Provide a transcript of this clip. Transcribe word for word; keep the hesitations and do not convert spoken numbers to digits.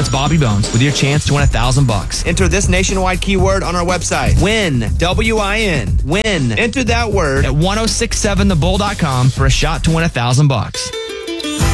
That's Bobby Bones with your chance to win a thousand bucks. Enter this nationwide keyword on our website. Win. W I N. Win. Enter that word at ten sixty-seven the bull dot com for a shot to win a thousand bucks.